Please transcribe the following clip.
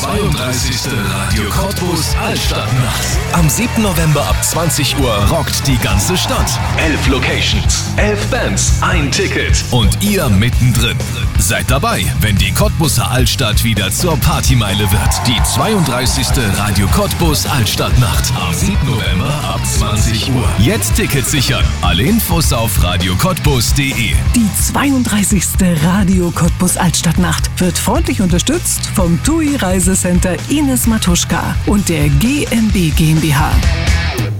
32. Radio Cottbus Altstadtnacht. Am 7. November ab 20 Uhr rockt die ganze Stadt. 11 Locations, 11 Bands, ein Ticket und ihr mittendrin. Seid dabei, wenn die Cottbuser Altstadt wieder zur Partymeile wird. Die 32. Radio Cottbus Altstadtnacht am 7. November ab 20 Uhr. Jetzt Tickets sichern. Alle Infos auf radiocottbus.de. Die 32. Radio Cottbus Altstadtnacht wird freundlich unterstützt vom TUI Reisecenter Ines Matuschka und der GmbH GmbH.